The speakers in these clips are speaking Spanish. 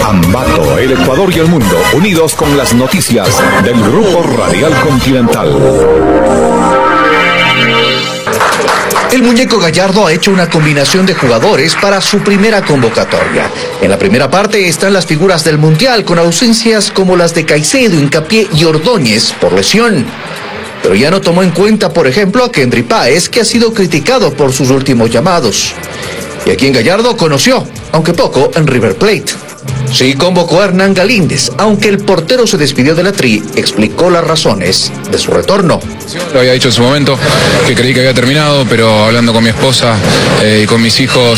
Ambato, el Ecuador y el mundo, unidos con las noticias del Grupo Radial Continental. El muñeco Gallardo ha hecho una combinación de jugadores para su primera convocatoria. En la primera parte están las figuras del Mundial, con ausencias como las de Caicedo, Hincapié y Ordóñez por lesión. Pero ya no tomó en cuenta, por ejemplo, a Kendry Páez, que ha sido criticado por sus últimos llamados. Y a quien Gallardo conoció, aunque poco, en River Plate. Sí convocó a Hernán Galíndez, aunque el portero se despidió de la Tri, explicó las razones de su retorno. Lo había dicho en su momento, que creí que había terminado, pero hablando con mi esposa y con mis hijos,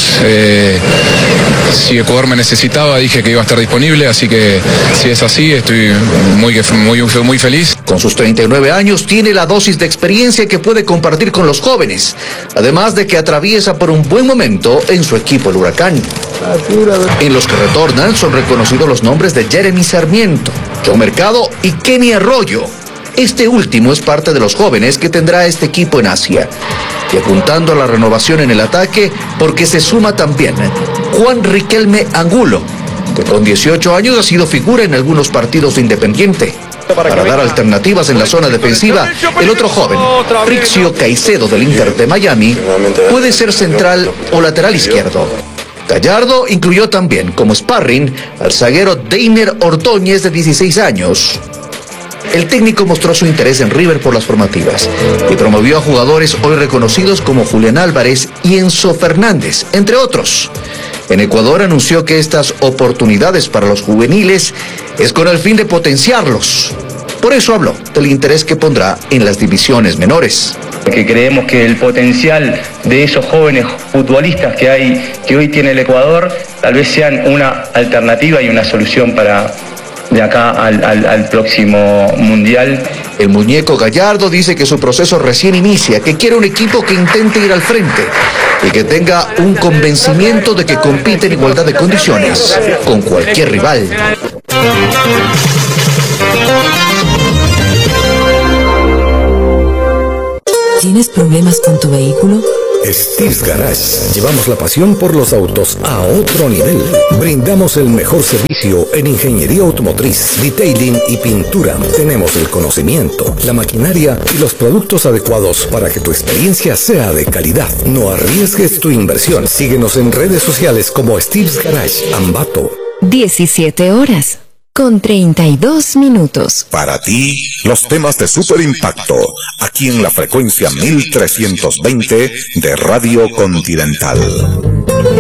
si Ecuador me necesitaba, dije que iba a estar disponible, así que si es así, estoy muy feliz. Con sus 39 años tiene la dosis de experiencia que puede compartir con los jóvenes, además de que atraviesa por un buen momento en su equipo el Huracán. En los que retornan son reconocidos los nombres de Jeremy Sarmiento, John Mercado y Kenny Arroyo. Este último es parte de los jóvenes que tendrá este equipo en Asia. Y apuntando a la renovación en el ataque, porque se suma también Juan Riquelme Angulo, que con 18 años ha sido figura en algunos partidos de Independiente. Para dar alternativas en la zona defensiva, el otro joven, Rixio Caicedo del Inter de Miami, puede ser central o lateral izquierdo. Gallardo incluyó también como sparring al zaguero Deiner Ordóñez, de 16 años. El técnico mostró su interés en River por las formativas y promovió a jugadores hoy reconocidos como Julián Álvarez y Enzo Fernández, entre otros. En Ecuador anunció que estas oportunidades para los juveniles es con el fin de potenciarlos. Por eso habló del interés que pondrá en las divisiones menores. Porque creemos que el potencial de esos jóvenes futbolistas que hoy tiene el Ecuador, tal vez sean una alternativa y una solución para de acá al próximo Mundial. El muñeco Gallardo dice que su proceso recién inicia, que quiere un equipo que intente ir al frente y que tenga un convencimiento de que compite en igualdad de condiciones con cualquier rival. ¿Tienes problemas con tu vehículo? Steve's Garage. Llevamos la pasión por los autos a otro nivel. Brindamos el mejor servicio en ingeniería automotriz, detailing y pintura. Tenemos el conocimiento, la maquinaria y los productos adecuados para que tu experiencia sea de calidad. No arriesgues tu inversión. Síguenos en redes sociales como Steve's Garage Ambato. 17 horas con 32 minutos. Para ti, los temas de super impacto, aquí en la frecuencia 1320 de Radio Continental.